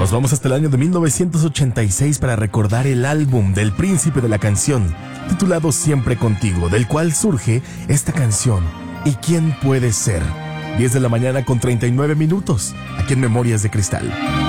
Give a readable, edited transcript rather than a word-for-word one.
Nos vamos hasta el año de 1986 para recordar el álbum del príncipe de la canción, titulado Siempre Contigo, del cual surge esta canción, ¿Y quién puede ser? 10 de la mañana con 39 minutos, aquí en Memorias de Cristal.